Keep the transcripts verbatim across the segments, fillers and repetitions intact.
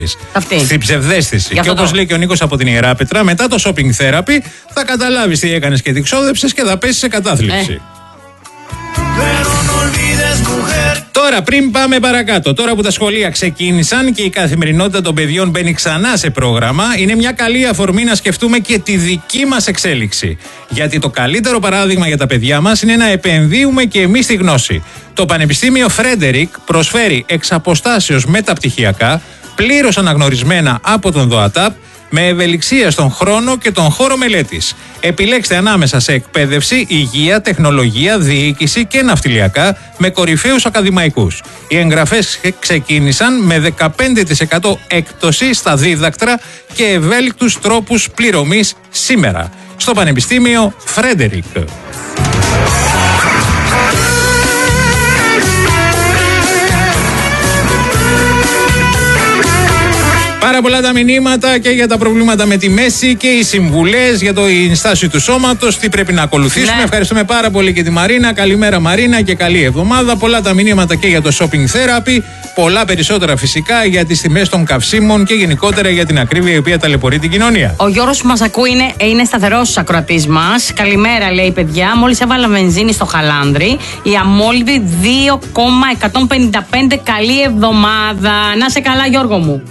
Στην ψευδαίσθηση. Και όπως λέει και ο Νίκος από την Ιεράπετρα, μετά το shopping therapy θα καταλάβεις τι έκανες και τι ξόδεψες και θα πέσεις σε κατάθλιψη. Ε. Τώρα, πριν πάμε παρακάτω, τώρα που τα σχολεία ξεκίνησαν και η καθημερινότητα των παιδιών μπαίνει ξανά σε πρόγραμμα, είναι μια καλή αφορμή να σκεφτούμε και τη δική μας εξέλιξη. Γιατί το καλύτερο παράδειγμα για τα παιδιά μας είναι να επενδύουμε και εμείς στη γνώση. Το Πανεπιστήμιο Φρέντερικ προσφέρει εξ αποστάσεως μεταπτυχιακά, πλήρως αναγνωρισμένα από τον ΔΟΑΤΑΠ, με ευελιξία στον χρόνο και τον χώρο μελέτης. Επιλέξτε ανάμεσα σε εκπαίδευση, υγεία, τεχνολογία, διοίκηση και ναυτιλιακά με κορυφαίους ακαδημαϊκούς. Οι εγγραφές ξεκίνησαν με δεκαπέντε τοις εκατό έκπτωση στα δίδακτρα και ευέλικτους τρόπους πληρωμής σήμερα. Στο Πανεπιστήμιο Φρέντερικ. Πάρα πολλά τα μηνύματα και για τα προβλήματα με τη μέση και οι συμβουλές για το η στάση του σώματος, τι πρέπει να ακολουθήσουμε. Ναι. Ευχαριστούμε πάρα πολύ και τη Μαρίνα. Καλημέρα Μαρίνα και καλή εβδομάδα. Πολλά τα μηνύματα και για το shopping therapy. Πολλά περισσότερα φυσικά για τις τιμές των καυσίμων και γενικότερα για την ακρίβεια η οποία ταλαιπωρεί την κοινωνία. Ο Γιώργος που μας ακούει είναι, είναι σταθερός ακροατής μας. Καλημέρα λέει παιδιά. Μόλις έβαλα βενζίνη στο Χαλάνδρι. Η αμόλυβη δύο κόμμα εκατόν πενήντα πέντε. Καλή εβδομάδα. Να σε καλά Γιώργο μου.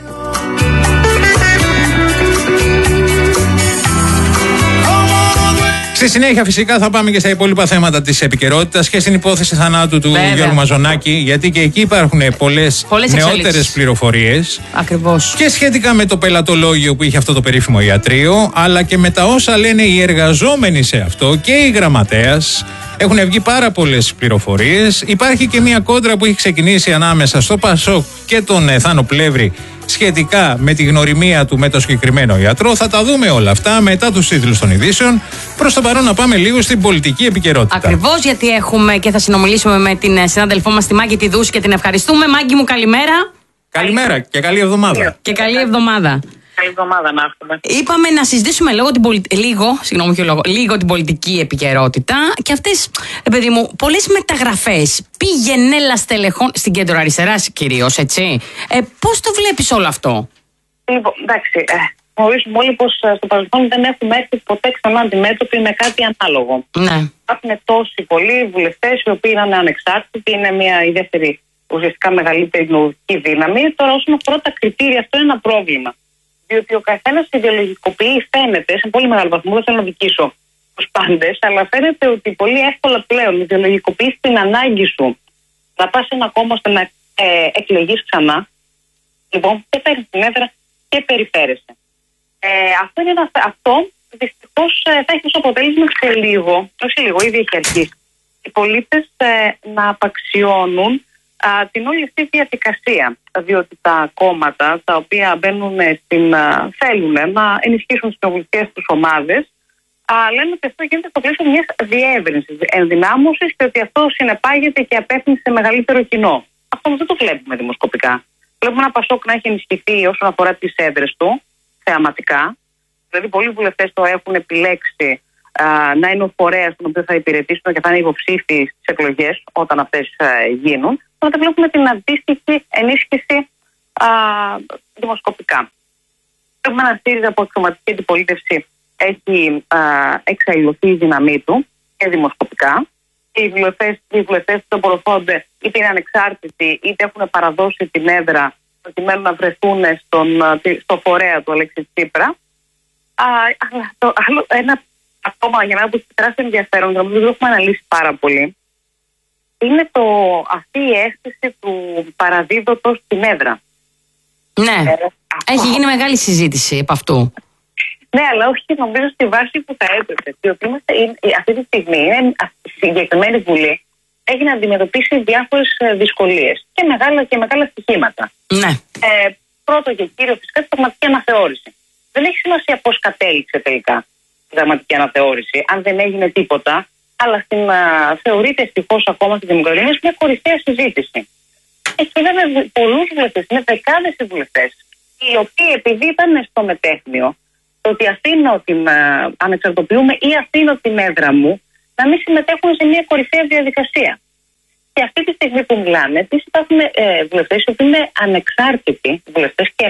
Στη συνέχεια φυσικά θα πάμε και στα υπόλοιπα θέματα της επικαιρότητας και στην υπόθεση θανάτου του Βέβαια. Γιώργου Μαζονάκη, γιατί και εκεί υπάρχουν πολλές, πολλές νεότερες πληροφορίες. Ακριβώς. Και σχετικά με το πελατολόγιο που είχε αυτό το περίφημο ιατρείο, αλλά και με τα όσα λένε οι εργαζόμενοι σε αυτό και η γραμματέας. Έχουν βγει πάρα πολλές πληροφορίες. Υπάρχει και μια κόντρα που έχει ξεκινήσει ανάμεσα στο Πασόκ και τον Θάνο Πλεύρη σχετικά με τη γνωριμία του με το συγκεκριμένο ιατρό. Θα τα δούμε όλα αυτά μετά τους τίτλους των ειδήσεων. Προς το παρόν να πάμε λίγο στην πολιτική επικαιρότητα. Ακριβώς, γιατί έχουμε και θα συνομιλήσουμε με την συνάδελφό μας τη Μάγκη τη Δούση και την ευχαριστούμε. Μάγκη μου καλημέρα. Καλημέρα και καλή εβδομάδα. Και καλή εβδομάδα. Καλή εβδομάδα να έχουμε. Είπαμε να συζητήσουμε λίγο την, πολι... λίγο, συγγνώμη, και λόγο, λίγο την πολιτική επικαιρότητα και αυτές, παιδί μου, πολλές μεταγραφές, πηγενέλα στελεχών στην κέντρο αριστεράς κυρίως, έτσι. Ε, πώς το βλέπεις όλο αυτό? Λοιπόν, εντάξει, ε, γνωρίζουμε όλοι πως στο παρελθόν δεν έχουμε έρθει ποτέ ξανά αντιμέτωποι με κάτι ανάλογο. Ναι. Υπάρχουν τόσοι πολλοί βουλευτές οι οποίοι είναι ανεξάρτητοι, είναι μια η δεύτερη ουσιαστικά μεγαλύτερη κοινωνική δύναμη. Τώρα, όσον αφορά τα κριτήρια, αυτό είναι ένα πρόβλημα. Διότι ο καθένας ιδεολογικοποιεί, φαίνεται, σε πολύ μεγάλο βαθμό, δεν θέλω να δικήσω τους πάντες, αλλά φαίνεται ότι πολύ εύκολα πλέον ιδεολογικοποιείς την ανάγκη σου να πας σε ένα κόμμα ώστε να ε, εκλεγείς ξανά. Λοιπόν, και παίρνεις την έδρα και περιφέρεσαι. Ε, αυτό είναι ένα, αυτό δυστυχώς ε, θα έχει ως αποτέλεσμα σε λίγο, όχι λίγο, ήδη έχει αρχίσει, οι πολίτες ε, να απαξιώνουν α, την όλη αυτή διαδικασία. Διότι τα κόμματα τα οποία μπαίνουν στην, θέλουν να ενισχύσουν τις κοινοβουλευτικές τους ομάδες, α, λένε ότι αυτό γίνεται στο πλαίσιο μιας διεύρυνσης, ενδυνάμωσης και ότι αυτό συνεπάγεται και απεύθυνση σε μεγαλύτερο κοινό. Αυτό όμως δεν το βλέπουμε δημοσκοπικά. Βλέπουμε ένα Πασόκ να έχει ενισχυθεί όσον αφορά τις έδρες του, θεαματικά. Δηλαδή, πολλοί βουλευτές το έχουν επιλέξει α, να είναι ο φορέας τον οποίο θα υπηρετήσουν και θα είναι υποψήφιοι στις εκλογές όταν αυτές α, γίνουν. Τότε βλέπουμε την αντίστοιχη ενίσχυση α, δημοσκοπικά. Έχουμε ένα ΣΥΡΙΖΑ από εξωματική αντιπολίτευση έχει α, εξαλληλωθεί η δύναμή του και δημοσκοπικά. Οι βουλευτές, οι βουλευτές που απορροφώνται είτε είναι ανεξάρτητοι είτε έχουν παραδώσει την έδρα προκειμένου να βρεθούν στον, στο φορέα του Αλέξη Τσίπρα. Α, αλλά το άλλο, ένα ακόμα για μένα που έχει τεράστιο ενδιαφέρον, δεν το έχουμε αναλύσει πάρα πολύ, είναι το, αυτή η αίσθηση του παραδίδωτος στην έδρα. Ναι, ε, έχει γίνει μεγάλη συζήτηση από αυτού. Ναι, αλλά όχι νομίζω στη βάση που θα έπρεπε. Διότι είμαστε, αυτή τη στιγμή η συγκεκριμένη Βουλή έχει να αντιμετωπίσει διάφορες δυσκολίες και μεγάλα, και μεγάλα στοιχήματα. Ναι. Ε, πρώτο και κύριο φυσικά τη πραγματική αναθεώρηση. Δεν έχει σημασία πώς κατέληξε τελικά η πραγματική αναθεώρηση, αν δεν έγινε τίποτα. Αλλά στην, α, θεωρείται ευτυχώς ακόμα στη Δημοκρατία μια κορυφαία συζήτηση. Έχει βέβαια πολλούς βουλευτές, είναι δεκάδες οι βουλευτές, οι οποίοι επειδή ήταν στο μετέχνιο, το ότι αφήνω την, α, ανεξαρτοποιούμε ή αφήνω την έδρα μου, να μην συμμετέχουν σε μια κορυφαία διαδικασία. Και αυτή τη στιγμή που μιλάμε, επίσης υπάρχουν ε, βουλευτές οι οποίοι είναι ανεξάρτητοι βουλευτές και